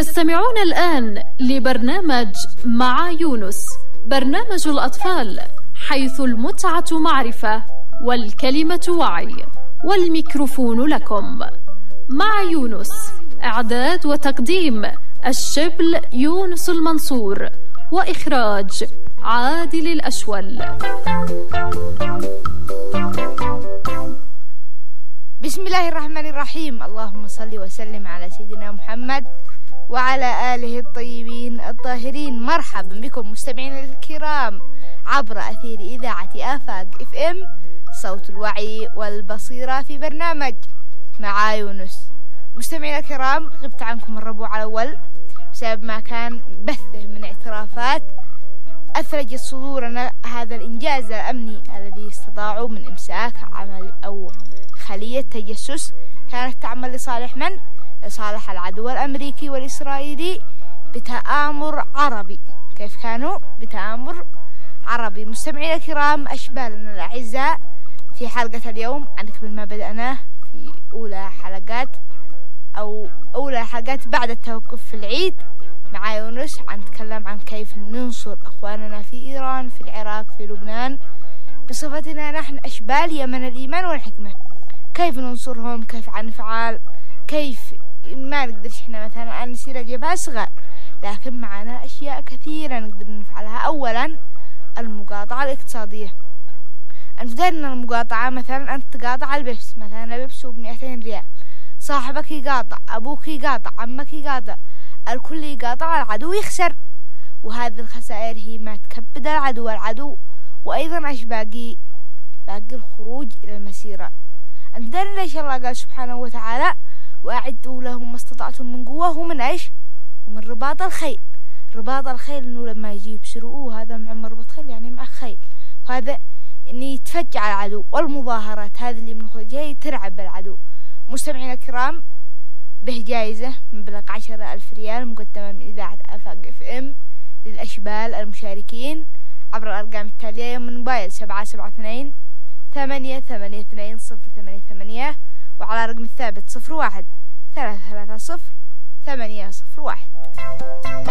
تستمعون الآن لبرنامج مع يونس، برنامج الأطفال حيث المتعة معرفة والكلمة وعي، والميكروفون لكم. مع يونس، إعداد وتقديم الشبل يونس المنصور، وإخراج عادل الأشول. بسم الله الرحمن الرحيم. اللهم صل وسلم على سيدنا محمد وعلى آله الطيبين الطاهرين. مرحبا بكم مستمعين الكرام عبر أثير إذاعة آفاق FM صوت الوعي والبصيرة في برنامج مع يونس. مستمعين الكرام، غبت عنكم الربوع الأول بسبب ما كان بثه من اعترافات أثلجت صدورنا هذا الإنجاز الأمني الذي استطاعوا من إمساك عمل أو خلية تجسس كانت تعمل لصالح من؟ لصالح العدو الأمريكي والإسرائيلي بتآمر عربي. كيف كانوا؟ بتآمر عربي. مستمعين الكرام أشبالنا الأعزاء، في حلقة اليوم نكمل ما بدأناه في أولى حلقات بعد التوقف في العيد مع يونس. نتكلم عن كيف ننصر أخواننا في إيران، في العراق، في لبنان، بصفتنا نحن أشبال يمن الإيمان والحكمة. كيف ننصرهم، كيف نفعل، كيف ما نقدرش احنا مثلا نسير جبهة صغار، لكن معنا أشياء كثيرة نقدر نفعلها. أولا المقاطعة الاقتصادية. أنت دارنا المقاطعة، مثلا أنت تقاطع البيبس، مثلا البيبس ب200 ريال، صاحبك يقاطع، أبوك يقاطع، عمك يقاطع، الكل يقاطع، العدو يخسر. وهذه الخسائر هي ما تكبد العدو وأيضا إيش باقي الخروج إلى المسيرات. أنت دارنا ليش الله قال سبحانه وتعالى وأعدوا لهم ما استطعتم من قوة ومن إيش؟ ومن رباط الخيل. رباط الخيل إنه لما يجي يبصروا هذا مع مربط خيل يعني مع خيل، وهذا إنه يتفجع العدو. والمظاهرات هذه اللي بنخرجها ترعب العدو. مستمعين الكرام، به جائزة مبلغ 10,000 ريال مقدمة من إذاعة آفاق FM للأشبال المشاركين عبر الأرقام التالية: من موبايل 772 882 088، وعلى رقم الثابت 01 330 801.